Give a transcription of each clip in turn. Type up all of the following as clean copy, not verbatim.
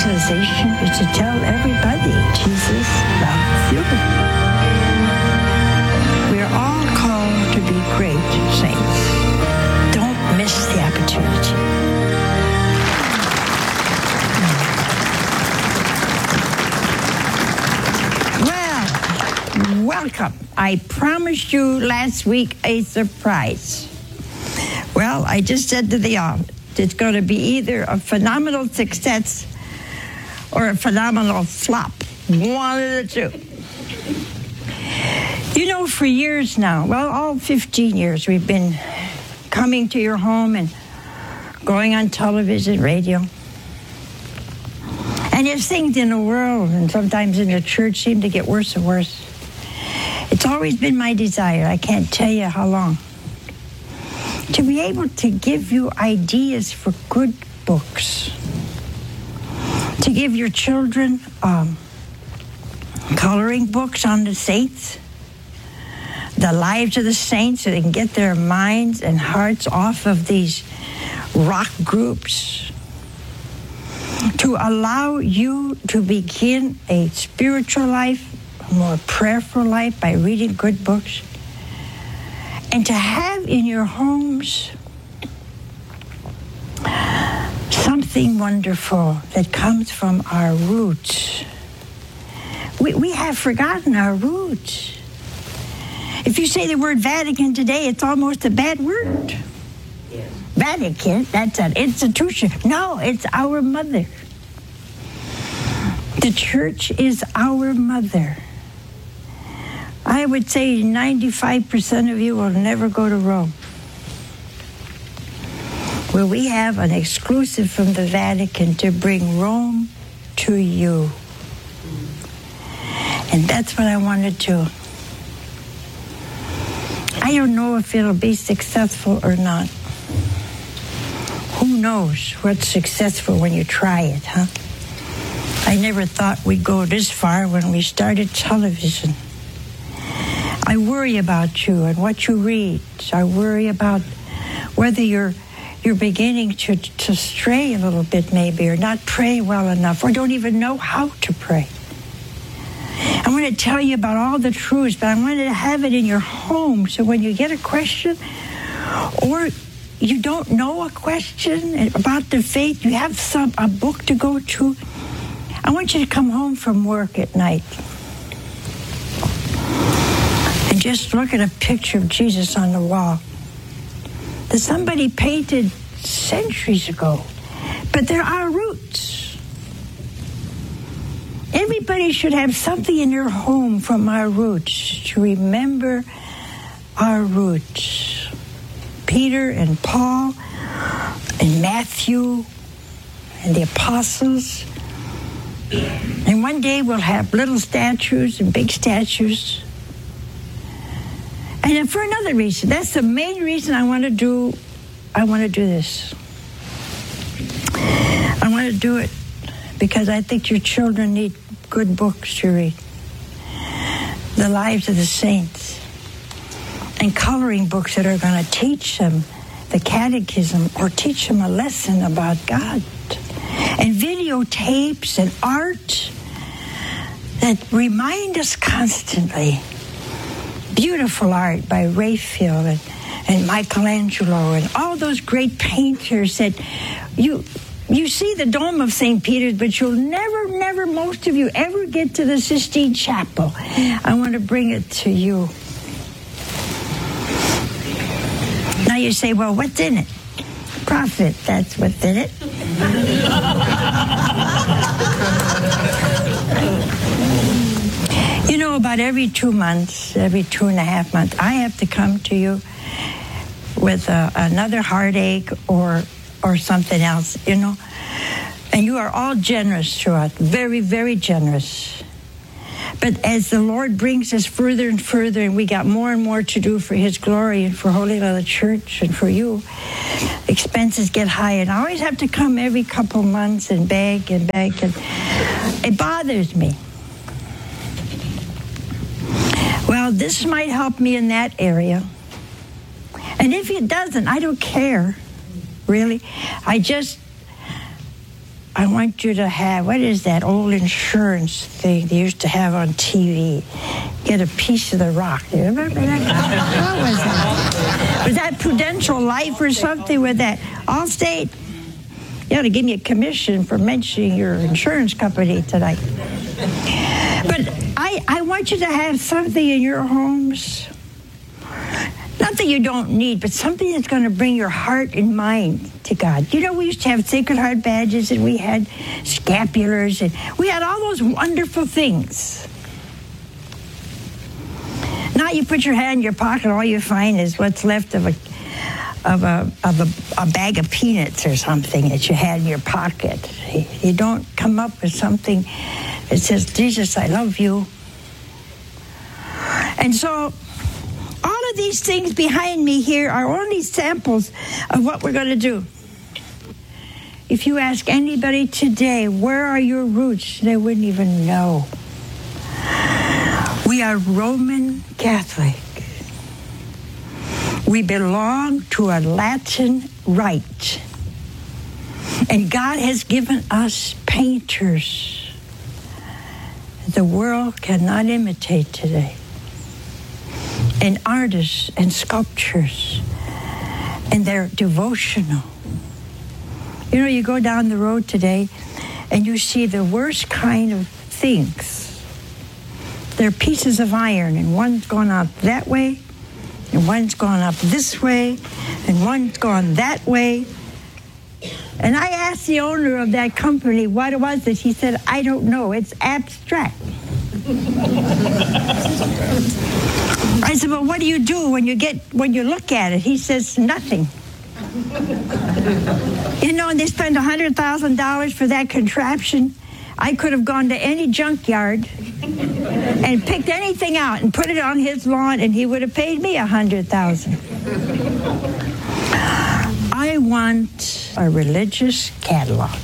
evangelization is to tell everybody Jesus loves you. We're all called to be great saints. Don't miss the opportunity. Well, welcome. I promised you last week a surprise. Well, I just said to the audience, it's going to be either a phenomenal success or a phenomenal flop. One of the two. You know, for years now, well, all 15 years, we've been coming to your home and going on television, radio. And as things in the world and sometimes in the church seem to get worse and worse, it's always been my desire, I can't tell you how long, to be able to give you ideas for good books. To give your children coloring books on the saints, the lives of the saints, so they can get their minds and hearts off of these rock groups. To allow you to begin a spiritual life, a more prayerful life by reading good books. And to have in your homes something wonderful that comes from our roots. We have forgotten our roots. If you say the word Vatican today, it's almost a bad word. Yes. Vatican, that's an institution. No, it's our mother. The church is our mother. I would say 95% of you will never go to Rome, where we have an exclusive from the Vatican to bring Rome to you. And that's what I want to do. I don't know if it'll be successful or not. Who knows what's successful when you try it, huh? I never thought we'd go this far when we started television. I worry about you and what you read. I worry about whether you're beginning to stray a little bit maybe, or not pray well enough, or don't even know how to pray. I want to tell you about all the truths, but I want to have it in your home so when you get a question or you don't know a question about the faith, you have a book to go to. I want you to come home from work at night and just look at a picture of Jesus on the wall that somebody painted centuries ago. But there are roots. Everybody should have something in their home from our roots to remember our roots. Peter and Paul and Matthew and the apostles. And one day we'll have little statues and big statues. And then for another reason, that's the main reason I want to do this. I want to do it because I think your children need good books to read. The lives of the saints. And coloring books that are going to teach them the catechism or teach them a lesson about God. And videotapes and art that remind us constantly. Beautiful art by Raphael and Michelangelo and all those great painters that you see the Dome of St. Peter's, but you'll never, most of you, ever get to the Sistine Chapel. I want to bring it to you. Now you say, well, what's in it? Profit, that's what's in it. You know, about every 2 months, every 2.5 months, I have to come to you with another heartache or something else, you know. And you are all generous to us, very, very generous. But as the Lord brings us further and further, and we got more and more to do for His glory and for Holy Mother Church and for you, expenses get high. And I always have to come every couple months and beg. And it bothers me. Well, this might help me in that area. And if it doesn't, I don't care, really. I want you to have, what is that old insurance thing they used to have on TV? Get a piece of the rock. You remember that? What was that? Was that Prudential Life or something with that? Allstate? You ought to give me a commission for mentioning your insurance company tonight. But I want you to have something in your homes. Not that you don't need, but something that's going to bring your heart and mind to God. You know, we used to have Sacred Heart badges, and we had scapulars, and we had all those wonderful things. Now you put your hand in your pocket, all you find is what's left of a bag of peanuts or something that you had in your pocket. You don't come up with something that says, Jesus, I love you. And so all of these things behind me here are only samples of what we're going to do. If you ask anybody today, where are your roots, they wouldn't even know. We are Roman Catholic. We belong to a Latin rite. And God has given us painters the world cannot imitate today. And artists and sculptures. And they're devotional. You know, you go down the road today and you see the worst kind of things. They're pieces of iron, and one's going out that way, and one's going up this way, and one's gone that way. And I asked the owner of that company what it was, and he said, I don't know, it's abstract. I said, well, what do you do when you look at it? He says, nothing. You know, and they spend $100,000 for that contraption. I could have gone to any junkyard and picked anything out and put it on his lawn, and he would have paid me $100,000. I want a religious catalog.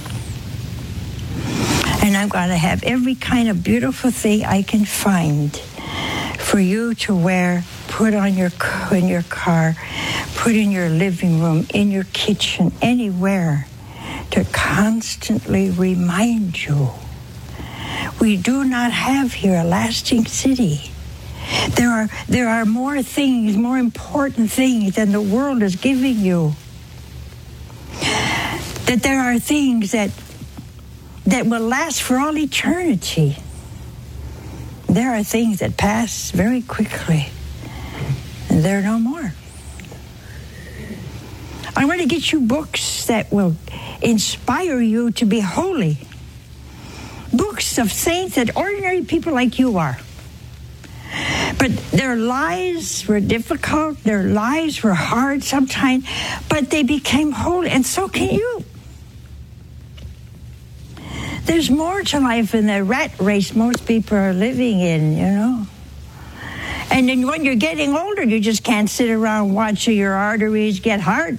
And I'm going to have every kind of beautiful thing I can find for you to wear, put on in your car, put in your living room, in your kitchen, anywhere, to constantly remind you. We do not have here a lasting city. There are more things, more important things than the world is giving you. That there are things that will last for all eternity. There are things that pass very quickly, and they're no more. I want to get you books that will inspire you to be holy. Books of saints that ordinary people like you are. But their lives were difficult, their lives were hard sometimes, but they became holy, and so can you. There's more to life than the rat race most people are living in, you know. And then when you're getting older, you just can't sit around watching your arteries get hard.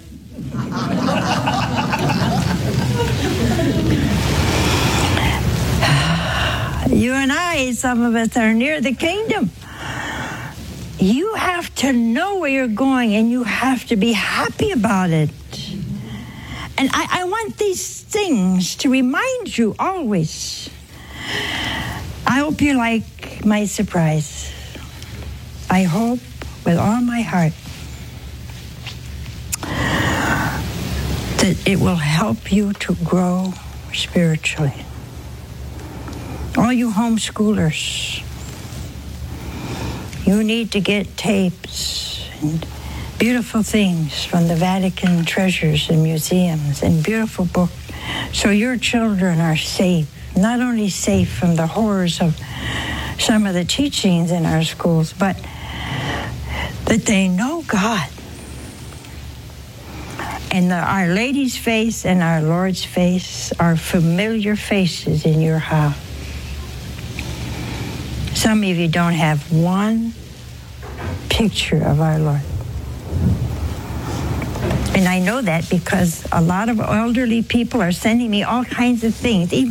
You and I, some of us, are near the kingdom. You have to know where you're going, and you have to be happy about it. And I want these things to remind you always. I hope you like my surprise. I hope with all my heart that it will help you to grow spiritually. All you homeschoolers, you need to get tapes and beautiful things from the Vatican treasures and museums and beautiful books so your children are safe, not only safe from the horrors of some of the teachings in our schools, but that they know God. And Our Lady's face and our Lord's face are familiar faces in your house. Some of you don't have one picture of our Lord. And I know that because a lot of elderly people are sending me all kinds of things, even